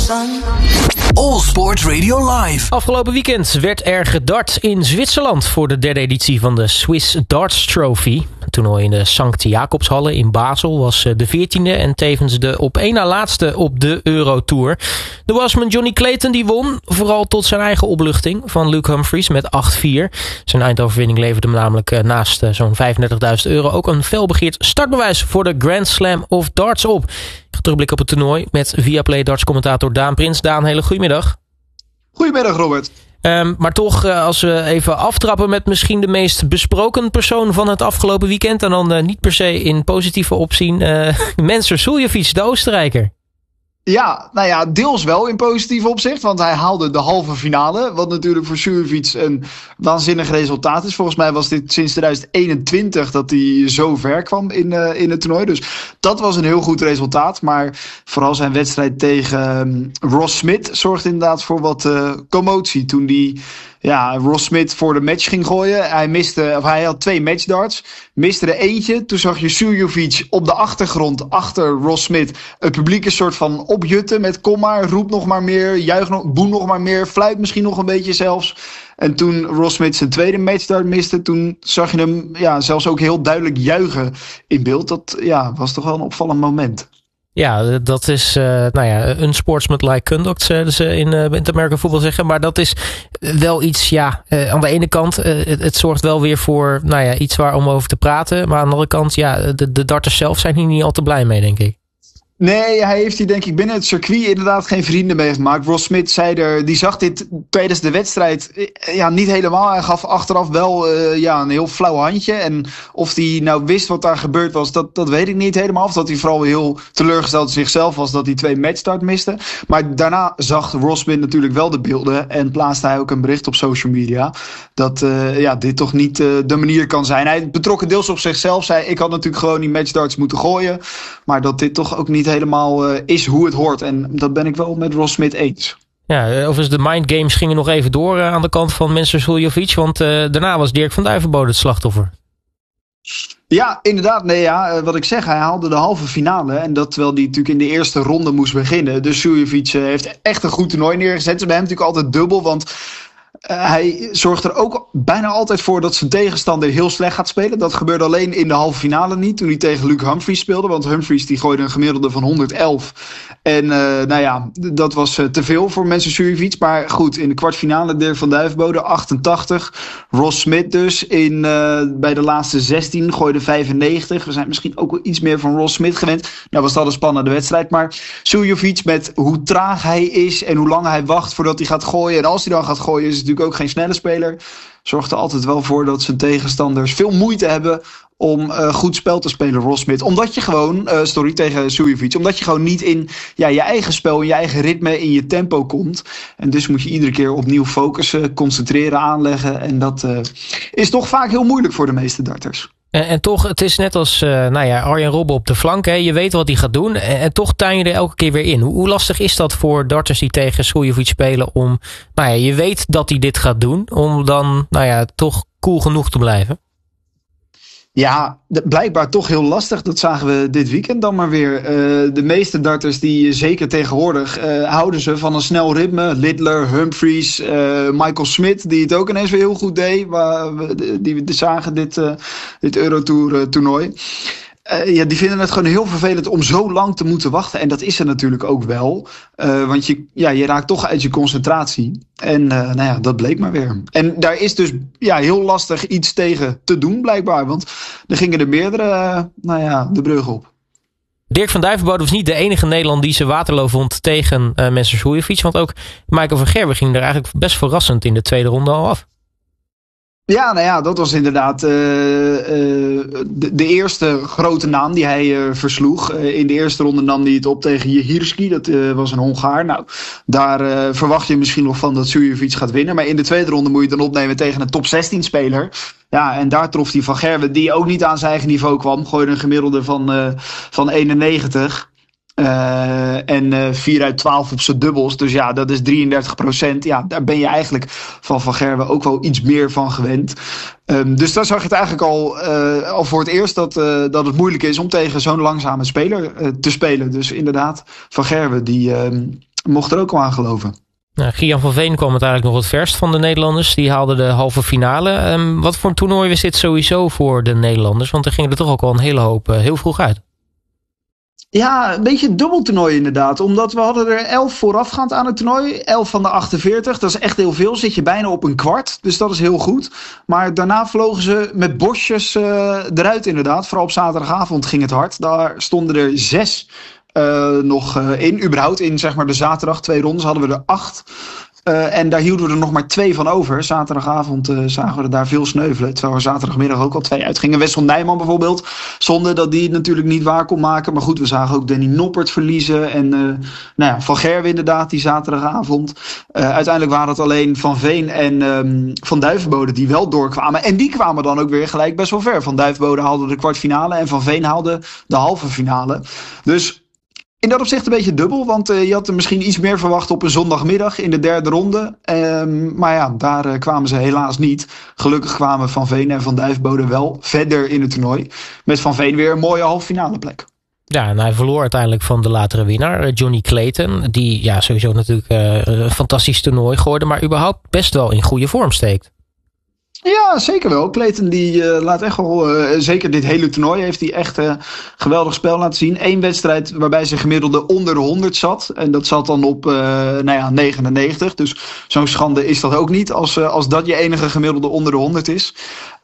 All Sport Radio Live. Afgelopen weekend werd er gedart in Zwitserland voor de derde editie van de Swiss Darts Trophy. Het toernooi in de Sankt Jacobshalle in Basel was de 14e en tevens de op één na laatste op de Eurotour. De Welshman Johnny Clayton die won, vooral tot zijn eigen opluchting van Luke Humphries met 8-4. Zijn eindoverwinning leverde hem namelijk naast zo'n €35.000 ook een felbegeerd startbewijs voor de Grand Slam of Darts op. Terugblik op het toernooi met Viaplay darts-commentator Daan Prins. Daan, hele goedemiddag. Goedemiddag, Robert. Maar toch, als we even aftrappen met misschien de meest besproken persoon van het afgelopen weekend, en dan niet per se in positieve opzien, Mensur Suljovic, de Oostenrijker. Ja, nou ja, deels wel in positief opzicht, want hij haalde de halve finale. Wat natuurlijk voor Suljovic een waanzinnig resultaat is. Volgens mij was dit sinds 2021 dat hij zo ver kwam in het toernooi. Dus dat was een heel goed resultaat. Maar vooral zijn wedstrijd tegen Ross Smith zorgde inderdaad voor wat commotie. Toen die Ross Smith voor de match ging gooien. Hij had 2 matchdarts. Miste er eentje. Toen zag je Suljovic op de achtergrond achter Ross Smith het publiek een soort van opjutten met kom maar, roep nog maar meer, juich nog, boen nog maar meer, fluit misschien nog een beetje zelfs. En toen Ross Smith zijn tweede matchdart miste, toen zag je hem zelfs ook heel duidelijk juichen in beeld. Dat was toch wel een opvallend moment. Ja, dat is unsportsmanlike conduct, zullen ze in het American voetbal zeggen. Maar dat is wel iets, aan de ene kant, het zorgt wel weer voor iets waar om over te praten. Maar aan de andere kant, de darters zelf zijn hier niet al te blij mee, denk ik. Nee, hij heeft hier denk ik binnen het circuit inderdaad geen vrienden mee gemaakt. Ross Smith die zag dit tijdens de wedstrijd niet helemaal. Hij gaf achteraf wel een heel flauw handje. En of hij nou wist wat daar gebeurd was, dat weet ik niet helemaal. Of dat hij vooral heel teleurgesteld in zichzelf was dat hij 2 matchstart miste. Maar daarna zag Ross Smith natuurlijk wel de beelden. En plaatste hij ook een bericht op social media. Dat dit toch niet de manier kan zijn. Hij betrok deels op zichzelf. Zei ik had natuurlijk gewoon die matchdarts moeten gooien. Maar dat dit toch ook niet helemaal is hoe het hoort. En dat ben ik wel met Ross Smith eens. Ja, overigens de mindgames gingen nog even door aan de kant van Mensur Suljovic. Want daarna was Dirk van Duivenbode het slachtoffer. Ja, inderdaad. Wat ik zeg, hij haalde de halve finale. En dat terwijl hij natuurlijk in de eerste ronde moest beginnen. Dus Suljovic heeft echt een goed toernooi neergezet. Ze bij hem natuurlijk altijd dubbel, want hij zorgt er ook bijna altijd voor dat zijn tegenstander heel slecht gaat spelen. Dat gebeurde alleen in de halve finale niet, toen hij tegen Luke Humphries speelde. Want Humphries die gooide een gemiddelde van 111. En dat was te veel voor Mensur Suljovic. Maar goed, in de kwartfinale Dirk van Duivenbode 88. Ross Smith dus bij de laatste 16 gooide 95. We zijn misschien ook wel iets meer van Ross Smith gewend. Nou was dat een spannende wedstrijd. Maar Suljovic met hoe traag hij is en hoe lang hij wacht voordat hij gaat gooien. En als hij dan gaat gooien is het natuurlijk ook geen snelle speler. Zorgt er altijd wel voor dat zijn tegenstanders veel moeite hebben om goed spel te spelen, Ross Smith. Omdat je gewoon, tegen Suljovic, omdat je gewoon niet in je eigen spel, in je eigen ritme, in je tempo komt. En dus moet je iedere keer opnieuw focussen, concentreren, aanleggen. En dat is toch vaak heel moeilijk voor de meeste darters. En toch, het is net als Arjen Robben op de flank. Hè? Je weet wat hij gaat doen. En toch tuin je er elke keer weer in. Hoe lastig is dat voor darters die tegen Suljovic spelen om, je weet dat hij dit gaat doen, om dan, toch cool genoeg te blijven? Ja, blijkbaar toch heel lastig. Dat zagen we dit weekend dan maar weer. De meeste darters die zeker tegenwoordig houden ze van een snel ritme. Lidler, Humphries, Michael Smith die het ook ineens weer heel goed deed. Die we zagen dit Eurotour toernooi. Die vinden het gewoon heel vervelend om zo lang te moeten wachten. En dat is er natuurlijk ook wel. Want je raakt toch uit je concentratie. En dat bleek maar weer. En daar is dus heel lastig iets tegen te doen blijkbaar. Want er gingen er meerdere de brug op. Dirk van Duivenbode was niet de enige Nederlander die zijn Waterloo vond tegen Mensur Suljovic. Want ook Michael van Gerwen ging er eigenlijk best verrassend in de tweede ronde al af. Ja, dat was inderdaad de eerste grote naam die hij versloeg. In de eerste ronde nam hij het op tegen Jehirski. Dat was een Hongaar. Nou, daar verwacht je misschien nog van dat Suljovic gaat winnen. Maar in de tweede ronde moet je dan opnemen tegen een top 16 speler. Ja, en daar trof hij Van Gerwen, die ook niet aan zijn eigen niveau kwam. Gooide een gemiddelde van 91. En 4 uit 12 op zijn dubbels. Dus ja, dat is 33%. Ja, daar ben je eigenlijk van Gerwen ook wel iets meer van gewend. Dus daar zag je het eigenlijk al voor het eerst dat het moeilijk is om tegen zo'n langzame speler te spelen. Dus inderdaad, Van Gerwen mocht er ook al aan geloven. Nou, Gian van Veen kwam uiteindelijk nog het verst van de Nederlanders. Die haalden de halve finale. Wat voor een toernooi was dit sowieso voor de Nederlanders? Want er gingen er toch ook al een hele hoop heel vroeg uit. Ja, een beetje een dubbel toernooi inderdaad. Omdat we hadden er 11 voorafgaand aan het toernooi. 11 van de 48. Dat is echt heel veel. Zit je bijna op een kwart. Dus dat is heel goed. Maar daarna vlogen ze met bosjes eruit inderdaad. Vooral op zaterdagavond ging het hard. Daar stonden er 6 nog in. Überhaupt in zeg maar de zaterdag 2 rondes hadden we er 8. En daar hielden we er nog maar 2 van over. Zaterdagavond zagen we er daar veel sneuvelen. Terwijl er zaterdagmiddag ook al 2 uitgingen. Wessel Nijman bijvoorbeeld. Zonde dat die het natuurlijk niet waar kon maken. Maar goed, we zagen ook Danny Noppert verliezen. En Van Gerwen inderdaad die zaterdagavond. Uiteindelijk waren het alleen Van Veen en Van Duivenbode die wel doorkwamen. En die kwamen dan ook weer gelijk best wel ver. Van Duivenbode haalde de kwartfinale. En Van Veen haalde de halve finale. Dus in dat opzicht een beetje dubbel, want je had er misschien iets meer verwacht op een zondagmiddag in de 3e ronde. Maar ja, daar kwamen ze helaas niet. Gelukkig kwamen Van Veen en Van Duivenbode wel verder in het toernooi. Met Van Veen weer een mooie halve finale plek. Ja, en hij verloor uiteindelijk van de latere winnaar, Johnny Clayton. Die sowieso natuurlijk een fantastisch toernooi gooide, maar überhaupt best wel in goede vorm steekt. Ja, zeker wel. Clayton die laat echt wel, zeker dit hele toernooi heeft hij echt geweldig spel laten zien. 1 wedstrijd waarbij zijn gemiddelde onder de 100 zat. En dat zat dan op 99. Dus zo'n schande is dat ook niet als dat je enige gemiddelde onder de 100 is.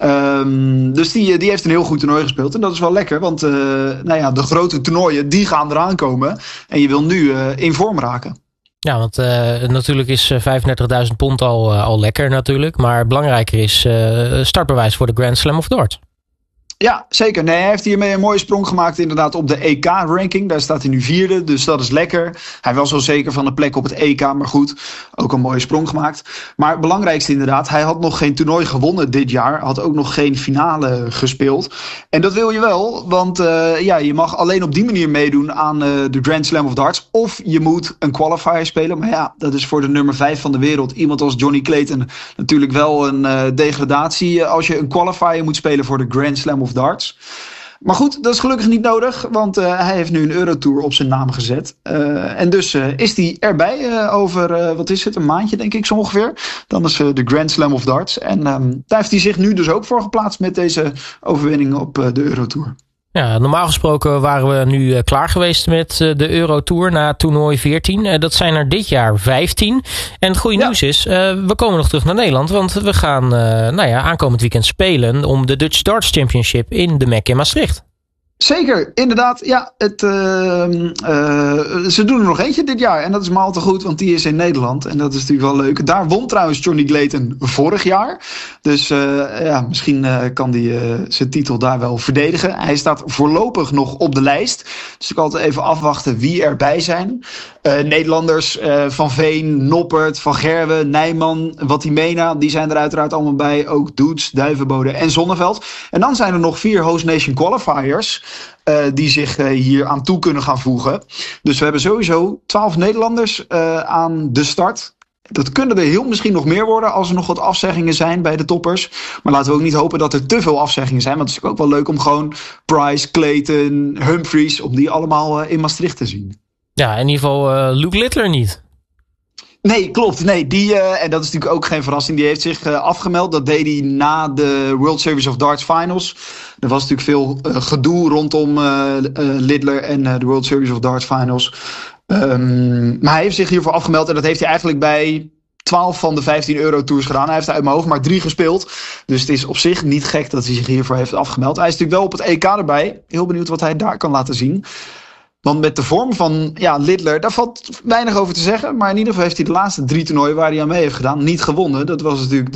Dus die heeft een heel goed toernooi gespeeld. En dat is wel lekker, want de grote toernooien die gaan eraan komen. En je wil nu in vorm raken. Ja, want natuurlijk is 35.000 pond al lekker natuurlijk. Maar belangrijker is startbewijs voor de Grand Slam of Darts. Ja, zeker. Nee, hij heeft hiermee een mooie sprong gemaakt inderdaad op de EK-ranking. Daar staat hij nu 4e, dus dat is lekker. Hij was wel zeker van de plek op het EK, maar goed, ook een mooie sprong gemaakt. Maar het belangrijkste inderdaad, hij had nog geen toernooi gewonnen dit jaar. Had ook nog geen finale gespeeld. En dat wil je wel, want je mag alleen op die manier meedoen aan de Grand Slam of Darts. Of je moet een qualifier spelen. Maar ja, dat is voor de nummer 5 van de wereld. Iemand als Johnny Clayton natuurlijk wel een degradatie als je een qualifier moet spelen voor de Grand Slam of Darts. Maar goed, dat is gelukkig niet nodig, want hij heeft nu een Eurotour op zijn naam gezet. En dus is hij erbij over, een maandje denk ik zo ongeveer. Dan is de Grand Slam of Darts. En daar heeft hij zich nu dus ook voor geplaatst met deze overwinning op de Eurotour. Ja, normaal gesproken waren we nu klaar geweest met de Eurotour na toernooi 14. Dat zijn er dit jaar 15. En het goede nieuws is, we komen nog terug naar Nederland. Want we gaan aankomend weekend spelen om de Dutch Darts Championship in de MEC in Maastricht. Zeker, inderdaad. Ja, ze doen er nog eentje dit jaar. En dat is maar al te goed, want die is in Nederland. En dat is natuurlijk wel leuk. Daar won trouwens Johnny Clayton vorig jaar. Dus misschien kan hij zijn titel daar wel verdedigen. Hij staat voorlopig nog op de lijst. Dus ik kan altijd even afwachten wie erbij zijn. Nederlanders, Van Veen, Noppert, Van Gerwen, Nijman, Watimena. Die zijn er uiteraard allemaal bij. Ook Doets, Duivenbode en Zonneveld. En dan zijn er nog 4 Host Nation qualifiers. Die zich hier aan toe kunnen gaan voegen. Dus we hebben sowieso 12 Nederlanders aan de start. Dat kunnen er heel misschien nog meer worden als er nog wat afzeggingen zijn bij de toppers. Maar laten we ook niet hopen dat er te veel afzeggingen zijn. Want het is ook wel leuk om gewoon Price, Clayton, Humphries, om die allemaal in Maastricht te zien. Ja, in ieder geval Luke Littler niet. Nee, klopt. Nee, en dat is natuurlijk ook geen verrassing. Die heeft zich afgemeld. Dat deed hij na de World Series of Darts Finals. Er was natuurlijk veel gedoe rondom Littler en de World Series of Darts Finals. Maar hij heeft zich hiervoor afgemeld. En dat heeft hij eigenlijk bij 12 van de 15 Eurotours gedaan. Hij heeft er uit mijn hoofd maar 3 gespeeld. Dus het is op zich niet gek dat hij zich hiervoor heeft afgemeld. Hij is natuurlijk wel op het EK erbij. Heel benieuwd wat hij daar kan laten zien. Want met de vorm van Littler, daar valt weinig over te zeggen. Maar in ieder geval heeft hij de laatste 3 toernooien waar hij aan mee heeft gedaan niet gewonnen. Dat was natuurlijk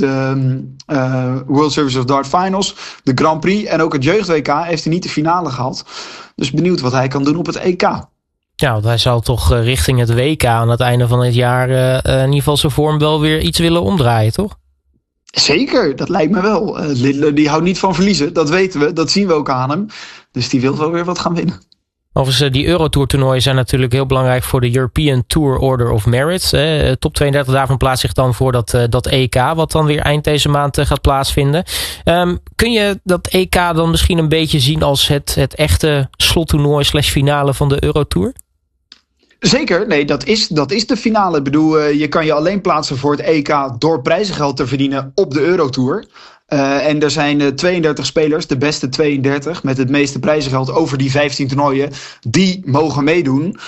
de World Series of Darts Finals, de Grand Prix en ook het Jeugd-WK heeft hij niet de finale gehad. Dus benieuwd wat hij kan doen op het EK. Ja, want hij zal toch richting het WK aan het einde van het jaar in ieder geval zijn vorm wel weer iets willen omdraaien, toch? Zeker, dat lijkt me wel. Littler die houdt niet van verliezen, dat weten we, dat zien we ook aan hem. Dus die wil wel weer wat gaan winnen. Overigens, die Eurotour toernooien zijn natuurlijk heel belangrijk voor de European Tour Order of Merit. Top 32 daarvan plaatst zich dan voor dat EK, wat dan weer eind deze maand gaat plaatsvinden. Kun je dat EK dan misschien een beetje zien als het echte slottoernooi / finale van de Eurotour? Zeker, nee, dat is de finale. Ik bedoel, je kan je alleen plaatsen voor het EK door prijzengeld te verdienen op de Eurotour. En er zijn 32 spelers, de beste 32, met het meeste prijzengeld over die 15 toernooien, die mogen meedoen.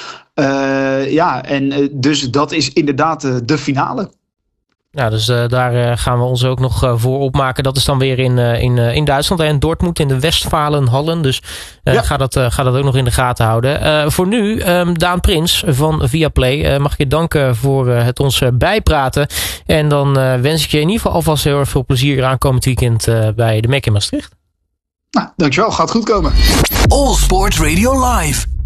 Dus dat is inderdaad de finale. Ja, dus daar gaan we ons ook nog voor opmaken. Dat is dan weer in Duitsland, in Dortmund, in de Westfalenhallen. Dus ga dat ook nog in de gaten houden. Voor nu, Daan Prins van Viaplay, mag ik je danken voor het ons bijpraten. En dan wens ik je in ieder geval alvast heel erg veel plezier aankomend weekend bij de MEC in Maastricht. Nou, dankjewel. Gaat goed komen. All Sport Radio Live.